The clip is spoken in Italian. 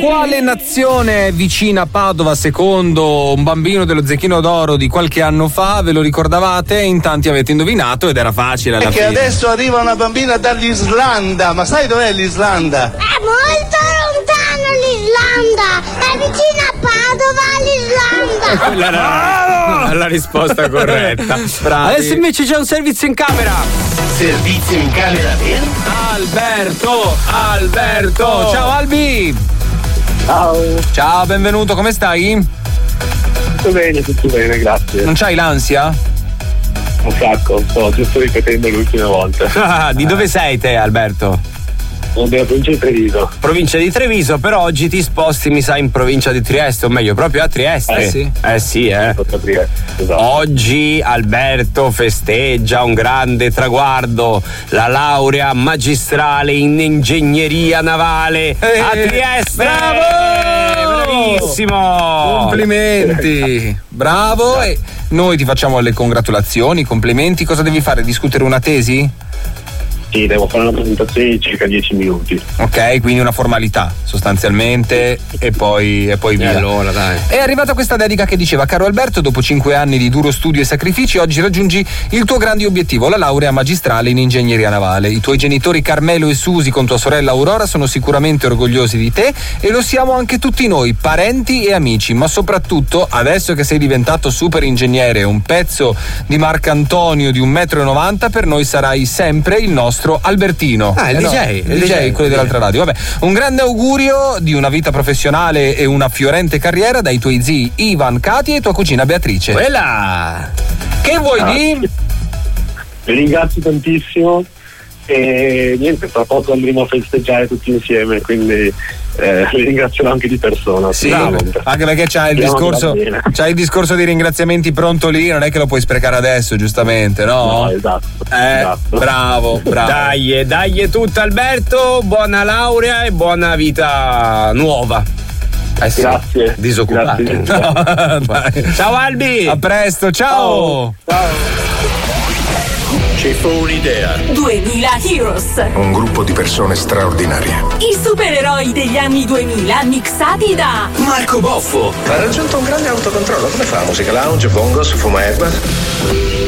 quale nazione è vicina a Padova secondo un bambino dello Zecchino d'Oro di qualche anno fa? Ve lo ricordavate? In tanti avete indovinato ed era facile alla fine. Perché adesso arriva una bambina dall'Islanda, ma sai dov'è l'Islanda? È molto lontano l'Islanda, è vicino a Padova l'Islanda. Quella era la risposta corretta. Bravi. Adesso invece c'è un servizio in camera. Servizio in camera per Alberto. Ciao Albi. Ciao, benvenuto, come stai? Tutto bene, grazie. Non c'hai l'ansia? Un sacco, sto giusto ripetendo l'ultima volta. Di dove sei te, Alberto? Della provincia di Treviso. Provincia di Treviso, però oggi ti sposti, mi sa, in provincia di Trieste, o meglio, proprio a Trieste. Sì. Sì. Esatto. Oggi Alberto festeggia un grande traguardo, la laurea magistrale in ingegneria navale a Trieste. Bravo! Bravissimo! Complimenti! Bravo! E noi ti facciamo le congratulazioni, i complimenti. Cosa devi fare? Discutere una tesi? Sì, devo fare una presentazione di circa 10 minuti. Ok, quindi una formalità sostanzialmente e poi via. Allora, dai. È arrivata questa dedica che diceva: caro Alberto, dopo 5 anni di duro studio e sacrifici, oggi raggiungi il tuo grande obiettivo, la laurea magistrale in ingegneria navale. I tuoi genitori Carmelo e Susi con tua sorella Aurora sono sicuramente orgogliosi di te e lo siamo anche tutti noi, parenti e amici, ma soprattutto adesso che sei diventato super ingegnere, un pezzo di Marcantonio di 1,90 m, per noi sarai sempre il nostro Albertino. Il DJ, quelli dell'altra radio. Vabbè, un grande augurio di una vita professionale e una fiorente carriera dai tuoi zii Ivan, Katia e tua cugina Beatrice. Quella! Che vuoi di? Vi ringrazio tantissimo e niente, tra poco andremo a festeggiare tutti insieme, quindi vi ringrazio anche di persona. Sì, anche perché c'hai il discorso di ringraziamenti pronto lì, non è che lo puoi sprecare adesso, giustamente, no? No, esatto. Bravo. Dai tutto, Alberto, buona laurea e buona vita nuova. Sì. Grazie. Disoccupato. Grazie. Ciao Albi. A presto, ciao. Ci fu un'idea. 2000 Heroes. Un gruppo di persone straordinarie. I supereroi degli anni 2000 mixati da Marco Boffo. Ha raggiunto un grande autocontrollo. Come fa? Musica lounge, bongos, fuma erba?